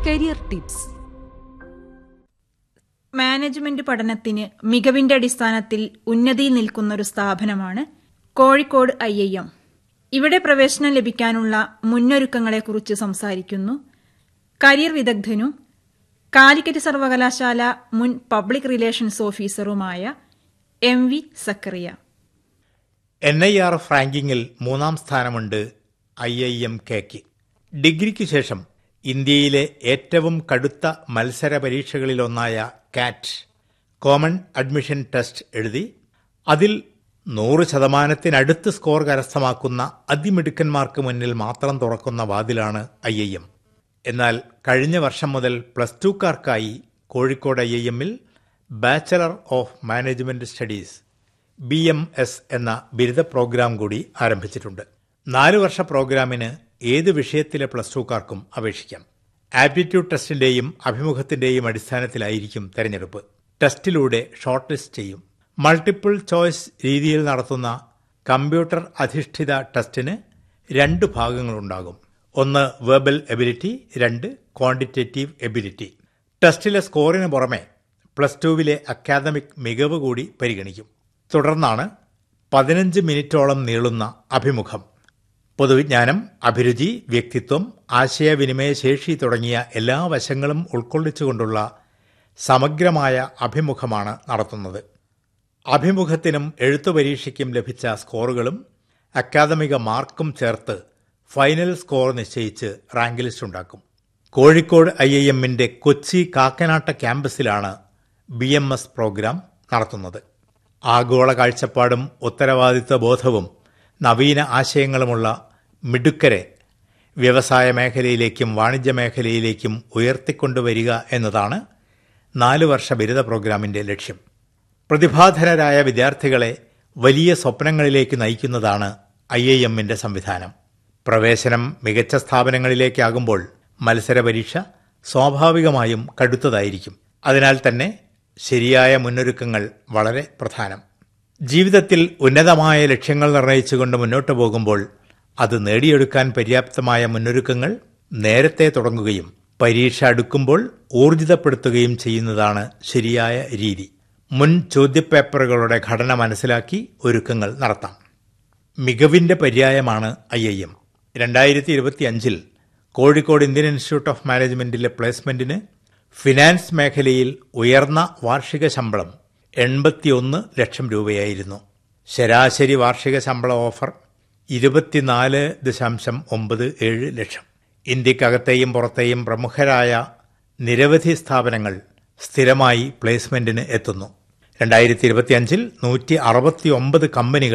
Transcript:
Career tips. Management പഠനത്തിന് മികവിന്റെ അടിസ്ഥാനത്തിൽ ഉന്നതിയിൽ നിൽക്കുന്നൊരു സ്ഥാപനമാണ് കോഴിക്കോട് IIM. ഇവിടെ പ്രവേശനം ലഭിക്കാനുള്ള മുന്നൊരുക്കങ്ങളെക്കുറിച്ച് സംസാരിക്കുന്നു കരിയർ വിദഗ്ധനും കാലിക്കറ്റ് സർവകലാശാല മുൻ public relations ഓഫീസറുമായ MV Zacharia. NIRF റാങ്കിങ്ങിൽ 3-ാം സ്ഥാനമുണ്ട് IIM-Kക്ക്. ഡിഗ്രിക്ക് ശേഷം ഇന്ത്യയിലെ ഏറ്റവും കടുത്ത മത്സര പരീക്ഷകളിലൊന്നായ CAT കോമൺ അഡ്മിഷൻ ടെസ്റ്റ് എഴുതി അതിൽ 100% സ്കോർ കരസ്ഥമാക്കുന്ന അതിമിടുക്കന്മാർക്ക് മുന്നിൽ മാത്രം തുറക്കുന്ന വാതിലാണ് IIM. എന്നാൽ കഴിഞ്ഞ വർഷം മുതൽ +2കാർക്കായി Kozhikode IIM-ൽ bachelor of management studies BMS എന്ന ബിരുദ പ്രോഗ്രാം കൂടി ആരംഭിച്ചിട്ടുണ്ട്. 4 വർഷ പ്രോഗ്രാമിന് ഏത് വിഷയത്തിലെ +2കാർക്കും അപേക്ഷിക്കാം. ആപ്റ്റിറ്റ്യൂഡ് ടെസ്റ്റിന്റെയും അഭിമുഖത്തിന്റെയും അടിസ്ഥാനത്തിലായിരിക്കും തെരഞ്ഞെടുപ്പ്. ടെസ്റ്റിലൂടെ ഷോർട്ട് ലിസ്റ്റ് ചെയ്യും. മൾട്ടിപ്പിൾ ചോയ്സ് രീതിയിൽ നടത്തുന്ന കമ്പ്യൂട്ടർ അധിഷ്ഠിത ടെസ്റ്റിന് 2 ഭാഗങ്ങളുണ്ടാകും. ഒന്ന് വെർബൽ എബിലിറ്റി, 2 ക്വാണ്ടിറ്റേറ്റീവ് എബിലിറ്റി. ടെസ്റ്റിലെ സ്കോറിന് പുറമെ +2വിലെ അക്കാദമിക് മികവ് കൂടി പരിഗണിക്കും. തുടർന്നാണ് 15 മിനിറ്റോളം നീളുന്ന അഭിമുഖം. പൊതുവിജ്ഞാനം, അഭിരുചി, വ്യക്തിത്വം, ആശയവിനിമയ ശേഷി തുടങ്ങിയ എല്ലാ വശങ്ങളും ഉൾക്കൊള്ളിച്ചുകൊണ്ടുള്ള സമഗ്രമായ അഭിമുഖമാണ് നടത്തുന്നത്. അഭിമുഖത്തിനും എഴുത്തു പരീക്ഷയ്ക്കും ലഭിച്ച സ്കോറുകളും അക്കാദമിക മാർക്കും ചേർത്ത് ഫൈനൽ സ്കോർ നിശ്ചയിച്ച് റാങ്ക് ലിസ്റ്റ് ഉണ്ടാക്കും. കോഴിക്കോട് IIM-ന്റെ കൊച്ചി കാക്കനാട്ട ക്യാമ്പസിലാണ് BMS പ്രോഗ്രാം നടത്തുന്നത്. ആഗോള കാഴ്ചപ്പാടും ഉത്തരവാദിത്വ ബോധവും നവീന ആശയങ്ങളുമുള്ള മിടുക്കരെ വ്യവസായ മേഖലയിലേക്കും വാണിജ്യ മേഖലയിലേക്കും ഉയർത്തിക്കൊണ്ടുവരിക എന്നതാണ് 4 വർഷ ബിരുദ പ്രോഗ്രാമിന്റെ ലക്ഷ്യം. പ്രതിഭാധനരായ വിദ്യാർത്ഥികളെ വലിയ സ്വപ്നങ്ങളിലേക്ക് നയിക്കുന്നതാണ് IIM-ന്റെ സംവിധാനം. പ്രവേശനം മികച്ച സ്ഥാപനങ്ങളിലേക്കാകുമ്പോൾ മത്സര പരീക്ഷ സ്വാഭാവികമായും കടുത്തതായിരിക്കും. അതിനാൽ തന്നെ ശരിയായ മുന്നൊരുക്കങ്ങൾ വളരെ പ്രധാനം. ജീവിതത്തിൽ ഉന്നതമായ ലക്ഷ്യങ്ങൾ നിർണയിച്ചുകൊണ്ട് മുന്നോട്ടു പോകുമ്പോൾ അത് നേടിയെടുക്കാൻ പര്യാപ്തമായ മുന്നൊരുക്കങ്ങൾ നേരത്തെ തുടങ്ങുകയും പരീക്ഷ അടുക്കുമ്പോൾ ഊർജിതപ്പെടുത്തുകയും ചെയ്യുന്നതാണ് ശരിയായ രീതി. മുൻ ചോദ്യപേപ്പറുകളുടെ ഘടന മനസ്സിലാക്കി ഒരുക്കങ്ങൾ നടത്താം. മികവിന്റെ പര്യായമാണ് IIM. 2025 Kozhikode Indian institute of മാനേജ്മെന്റിലെ പ്ലേസ്മെന്റിന് finance മേഖലയിൽ ഉയർന്ന വാർഷിക ശമ്പളം 81 ലക്ഷം രൂപയായിരുന്നു. ശരാശരി വാർഷിക ശമ്പള ഓഫർ 24.97 ലക്ഷം. ഇന്ത്യക്കകത്തെയും പുറത്തെയും പ്രമുഖരായ നിരവധി സ്ഥാപനങ്ങൾ സ്ഥിരമായി പ്ലേസ്മെന്റിന് എത്തുന്നു. 2025 169 കമ്പനികൾ